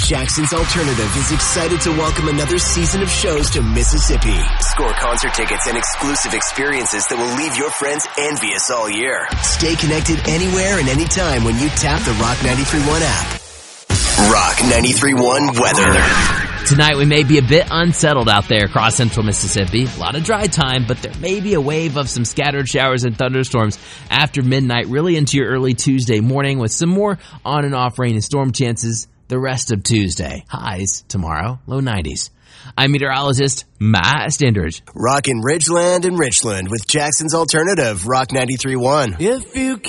Jackson's Alternative is excited to welcome another season of shows to Mississippi. Score concert tickets and exclusive experiences that will leave your friends envious all year. Stay connected anywhere and anytime when you tap the Rock 93.1 app. Rock 93.1 weather. Tonight we may be a bit unsettled out there across central Mississippi. A lot of dry time, but there may be a wave of some scattered showers and thunderstorms after midnight, really into your early Tuesday morning, with some more on and off rain and storm chances the rest of Tuesday. Highs tomorrow, low 90s. I'm meteorologist Matt Standridge. Rockin' Ridgeland and Richland with Jackson's Alternative, Rock 93.1. If you